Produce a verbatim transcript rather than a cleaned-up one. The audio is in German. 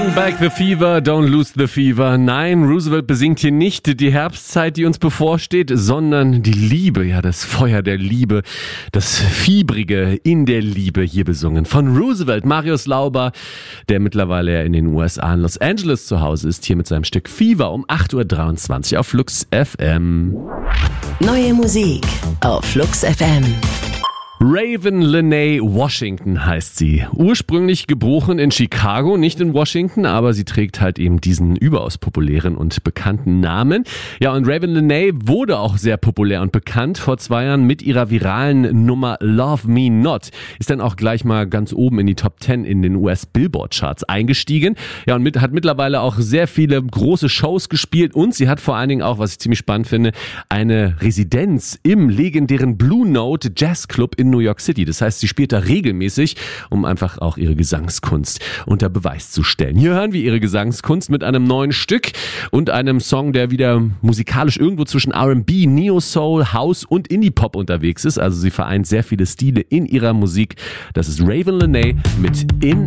Bring back the fever, don't lose the fever. Nein, Roosevelt besingt hier nicht die Herbstzeit, die uns bevorsteht, sondern die Liebe, ja, das Feuer der Liebe, das Fiebrige in der Liebe hier besungen. Von Roosevelt, Marius Lauber, der mittlerweile ja in den U S A in Los Angeles zu Hause ist, hier mit seinem Stück Fever um acht Uhr dreiundzwanzig auf Flux F M. Neue Musik auf Flux F M. Raven Lenae Washington heißt sie. Ursprünglich geboren in Chicago, nicht in Washington, aber sie trägt halt eben diesen überaus populären und bekannten Namen. Ja, und Raven Lenae wurde auch sehr populär und bekannt vor zwei Jahren mit ihrer viralen Nummer Love Me Not. Ist dann auch gleich mal ganz oben in die Top zehn in den U S Billboard Charts eingestiegen. Ja, und mit, hat mittlerweile auch sehr viele große Shows gespielt und sie hat vor allen Dingen auch, was ich ziemlich spannend finde, eine Residenz im legendären Blue Note Jazz Club in New York City. Das heißt, sie spielt da regelmäßig, um einfach auch ihre Gesangskunst unter Beweis zu stellen. Hier hören wir ihre Gesangskunst mit einem neuen Stück und einem Song, der wieder musikalisch irgendwo zwischen R and B, Neo Soul, House und Indie-Pop unterwegs ist. Also sie vereint sehr viele Stile in ihrer Musik. Das ist Raven Lenae mit In